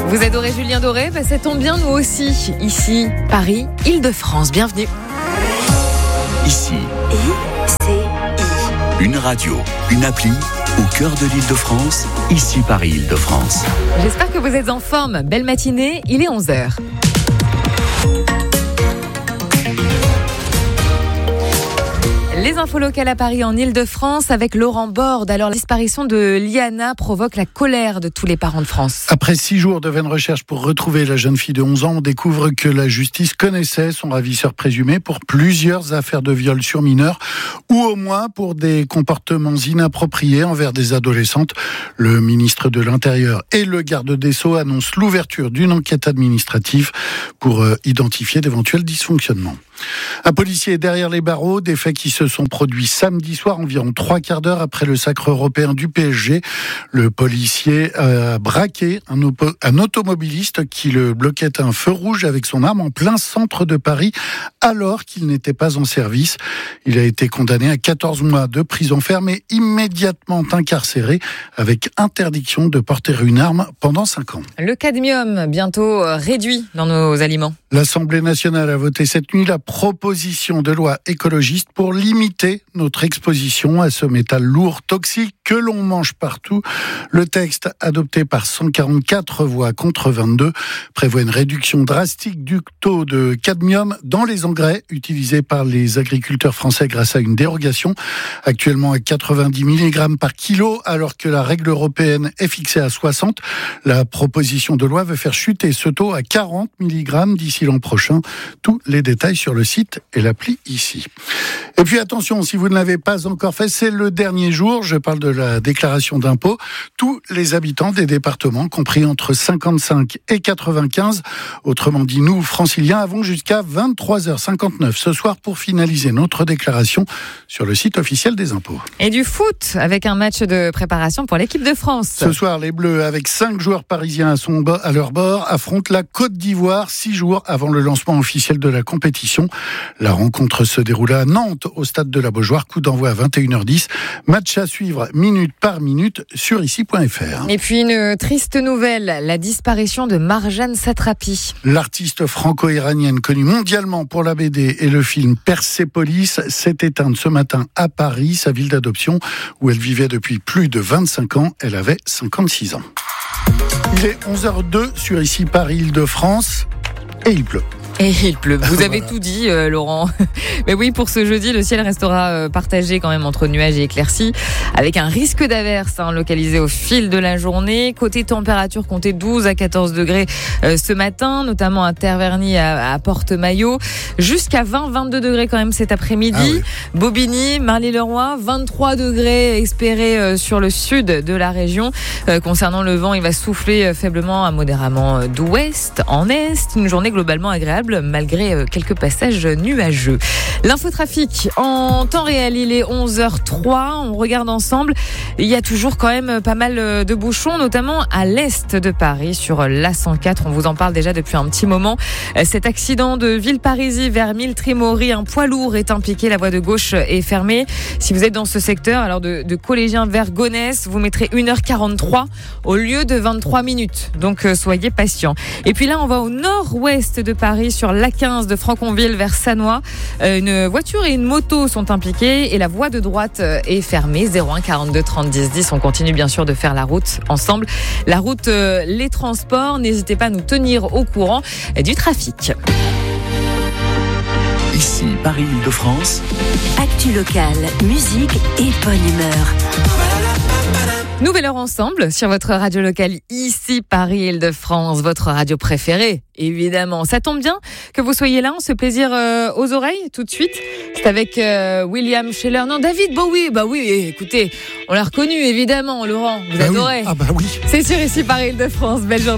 Vous adorez Julien Doré ? Ça tombe bien, nous aussi. Ici, Paris, Île-de-France. Bienvenue. Ici, une radio, une appli au cœur de l'Île-de-France. Ici, Paris, Île-de-France. J'espère que vous êtes en forme. Belle matinée, il est 11h. Les infos locales à Paris en Île-de-France avec Laurent Borde. Alors, la disparition de Liana provoque la colère de tous les parents de France. Après 6 jours de vaines recherches pour retrouver la jeune fille de 11 ans, on découvre que la justice connaissait son ravisseur présumé pour plusieurs affaires de viol sur mineurs ou au moins pour des comportements inappropriés envers des adolescentes. Le ministre de l'Intérieur et le garde des Sceaux annoncent l'ouverture d'une enquête administrative pour identifier d'éventuels dysfonctionnements. Un policier est derrière les barreaux, des faits qui se sont produits samedi soir, environ 3 quarts d'heure après le sacre européen du PSG. Le policier a braqué un automobiliste qui le bloquait à un feu rouge avec son arme en plein centre de Paris, alors qu'il n'était pas en service. Il a été condamné à 14 mois de prison ferme et immédiatement incarcéré avec interdiction de porter une arme pendant 5 ans. Le cadmium, bientôt réduit dans nos aliments. L'Assemblée nationale a voté cette nuit la proposition de loi écologiste pour limiter notre exposition à ce métal lourd, toxique, que l'on mange partout. Le texte, adopté par 144 voix contre 22, prévoit une réduction drastique du taux de cadmium dans les engrais utilisés par les agriculteurs français grâce à une dérogation, actuellement à 90 mg par kilo, alors que la règle européenne est fixée à 60. La proposition de loi veut faire chuter ce taux à 40 mg d'ici l'an prochain. Tous les détails sur le site et l'appli ici. Et puis attention, si vous ne l'avez pas encore fait, c'est le dernier jour, je parle de la déclaration d'impôt. Tous les habitants des départements, compris entre 55 et 95, autrement dit nous, franciliens, avons jusqu'à 23h59 ce soir pour finaliser notre déclaration sur le site officiel des impôts. Et du foot, avec un match de préparation pour l'équipe de France. Ce soir, les Bleus, avec 5 joueurs parisiens à leur bord, affrontent la Côte d'Ivoire 6 jours avant le lancement officiel de la compétition. La rencontre se déroule à Nantes, au stade de la Beaujoire, coup d'envoi à 21h10. Match à suivre minute par minute sur ici.fr. Et puis une triste nouvelle, la disparition de Marjane Satrapi. L'artiste franco-iranienne connue mondialement pour la BD et le film Persépolis s'est éteinte ce matin à Paris, sa ville d'adoption, où elle vivait depuis plus de 25 ans. Elle avait 56 ans. Il est 11h02 sur ici Paris, Île-de-France, et il pleut. Et il pleut. Vous avez tout dit, Laurent. Mais oui, pour ce jeudi, le ciel restera partagé quand même entre nuages et éclaircies, avec un risque d'averse localisé au fil de la journée. Côté température, comptez 12 à 14 degrés ce matin, notamment à Terverny, à Porte-Maillot. Jusqu'à 20-22 degrés quand même cet après-midi. Ah oui. Bobigny, Marly-le-Roi, 23 degrés espérés sur le sud de la région. Concernant le vent, il va souffler faiblement à modérément d'ouest en est. Une journée globalement agréable, malgré quelques passages nuageux. L'infotrafic en temps réel, il est 11h03. On regarde ensemble. Il y a toujours quand même pas mal de bouchons, notamment à l'est de Paris, sur l'A104. On vous en parle déjà depuis un petit moment. Cet accident de Villeparisis vers Milles-Trémory, un poids lourd est impliqué. La voie de gauche est fermée. Si vous êtes dans ce secteur, alors de Collégien vers Gonesse, vous mettrez 1h43 au lieu de 23 minutes. Donc soyez patients. Et puis là, on va au nord-ouest de Paris, sur l'A15 de Franconville vers Sannois. Une voiture et une moto sont impliquées et la voie de droite est fermée. 01 42 30 10 10. On continue bien sûr de faire la route ensemble. La route, les transports. N'hésitez pas à nous tenir au courant du trafic. Ici, Paris, Île-de-France. Actu locale, musique et bonne humeur. Nouvelle heure ensemble sur votre radio locale, ici Paris, Île-de-France, votre radio préférée, évidemment. Ça tombe bien que vous soyez là, on se plaisir aux oreilles tout de suite. C'est avec William Scheller. Non, David Bowie. Bah oui, écoutez, on l'a reconnu, évidemment, Laurent. Vous adorez. Oui. Ah bah oui. C'est sur ici Paris, Île-de-France. Belle journée.